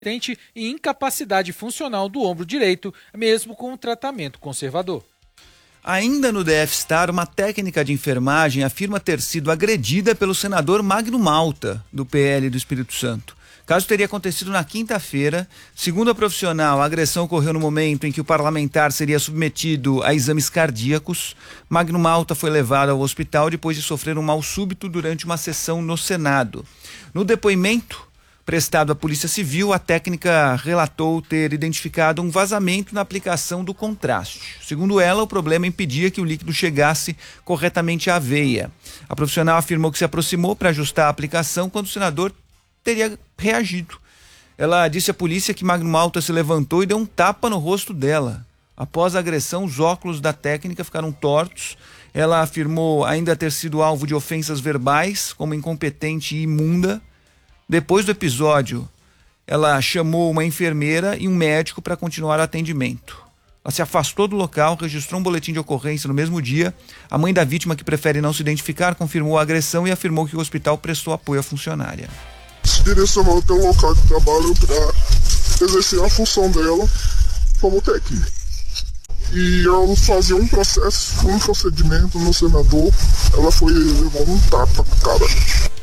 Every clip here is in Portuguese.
e incapacidade funcional do ombro direito, mesmo com um tratamento conservador. Ainda no DF-Star, uma técnica de enfermagem afirma ter sido agredida pelo senador Magno Malta, do PL do Espírito Santo. O caso teria acontecido na quinta-feira. Segundo a profissional, a agressão ocorreu no momento em que o parlamentar seria submetido a exames cardíacos. Magno Malta foi levado ao hospital depois de sofrer um mal súbito durante uma sessão no Senado. No depoimento prestado à Polícia Civil, a técnica relatou ter identificado um vazamento na aplicação do contraste. Segundo ela, o problema impedia que o líquido chegasse corretamente à veia. A profissional afirmou que se aproximou para ajustar a aplicação quando o senador teria reagido. Ela disse à polícia que Magno Malta se levantou e deu um tapa no rosto dela. Após a agressão, os óculos da técnica ficaram tortos. Ela afirmou ainda ter sido alvo de ofensas verbais, como incompetente e imunda. Depois do episódio, ela chamou uma enfermeira e um médico para continuar o atendimento. Ela se afastou do local, registrou um boletim de ocorrência no mesmo dia. A mãe da vítima, que prefere não se identificar, confirmou a agressão e afirmou que o hospital prestou apoio à funcionária. Se direcionou até o local de trabalho para exercer a função dela como técnica. E ao fazer um procedimento no senador, ela foi levar um tapa na cara.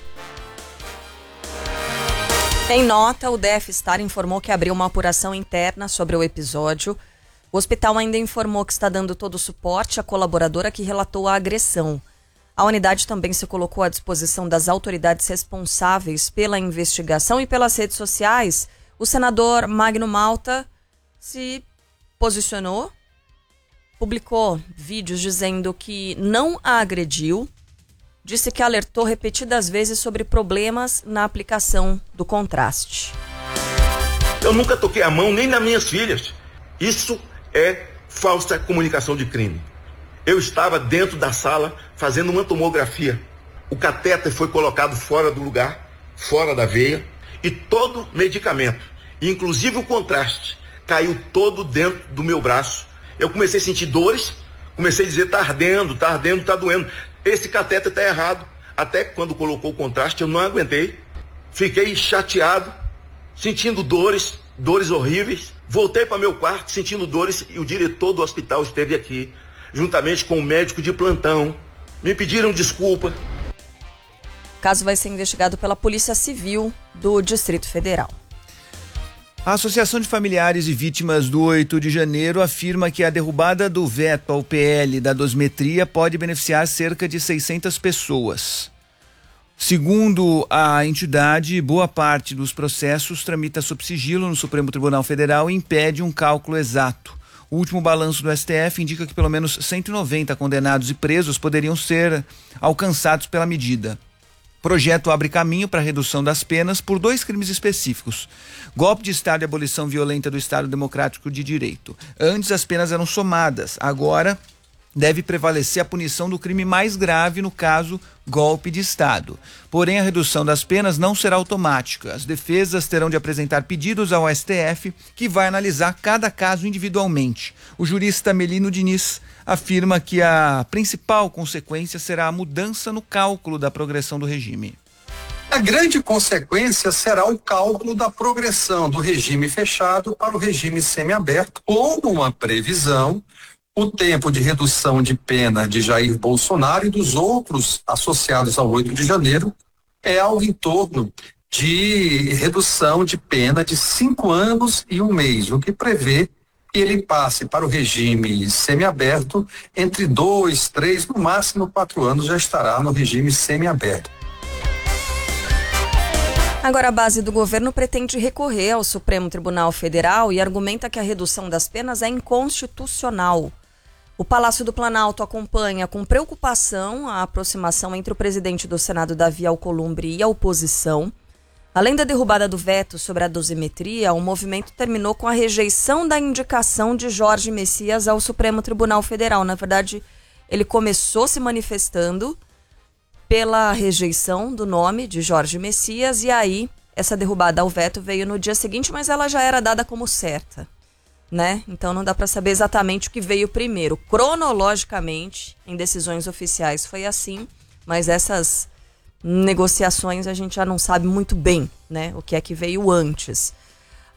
Em nota, o DF-Star informou que abriu uma apuração interna sobre o episódio. O hospital ainda informou que está dando todo o suporte à colaboradora que relatou a agressão. A unidade também se colocou à disposição das autoridades responsáveis pela investigação e pelas redes sociais. O senador Magno Malta se posicionou, publicou vídeos dizendo que não a agrediu. Disse que alertou repetidas vezes sobre problemas na aplicação do contraste. Eu nunca toquei a mão nem nas minhas filhas. Isso é falsa comunicação de crime. Eu estava dentro da sala fazendo uma tomografia. O catéter foi colocado fora do lugar, fora da veia, e todo medicamento, inclusive o contraste, caiu todo dentro do meu braço. Eu comecei a sentir dores, comecei a dizer, tá ardendo, tá doendo. Esse catéter está errado. Até quando colocou o contraste, eu não aguentei. Fiquei chateado, sentindo dores horríveis. Voltei para meu quarto, sentindo dores, e o diretor do hospital esteve aqui, juntamente com o médico de plantão. Me pediram desculpa. O caso vai ser investigado pela Polícia Civil do Distrito Federal. A Associação de Familiares e Vítimas do 8 de janeiro afirma que a derrubada do veto ao PL da dosimetria pode beneficiar cerca de 600 pessoas. Segundo a entidade, boa parte dos processos tramita sob sigilo no Supremo Tribunal Federal e impede um cálculo exato. O último balanço do STF indica que pelo menos 190 condenados e presos poderiam ser alcançados pela medida. O projeto abre caminho para a redução das penas por 2 crimes específicos: golpe de Estado e abolição violenta do Estado Democrático de Direito. Antes as penas eram somadas, agora deve prevalecer a punição do crime mais grave, no caso, golpe de Estado. Porém, a redução das penas não será automática. As defesas terão de apresentar pedidos ao STF, que vai analisar cada caso individualmente. O jurista Melino Diniz afirma que a principal consequência será a mudança no cálculo da progressão do regime. A grande consequência será o cálculo da progressão do regime fechado para o regime semiaberto, com uma previsão. O tempo de redução de pena de Jair Bolsonaro e dos outros associados ao 8 de janeiro é algo em torno de redução de pena de 5 anos e 1 mês, o que prevê que ele passe para o regime semiaberto entre 2, 3, no máximo 4 anos já estará no regime semiaberto. Agora, a base do governo pretende recorrer ao Supremo Tribunal Federal e argumenta que a redução das penas é inconstitucional. O Palácio do Planalto acompanha com preocupação a aproximação entre o presidente do Senado, Davi Alcolumbre, e a oposição. Além da derrubada do veto sobre a dosimetria, o movimento terminou com a rejeição da indicação de Jorge Messias ao Supremo Tribunal Federal. Na verdade, ele começou se manifestando pela rejeição do nome de Jorge Messias, e aí essa derrubada ao veto veio no dia seguinte, mas ela já era dada como certa, né? Então não dá para saber exatamente o que veio primeiro. Cronologicamente, em decisões oficiais foi assim, mas essas negociações a gente já não sabe muito bem, né? O que é que veio antes.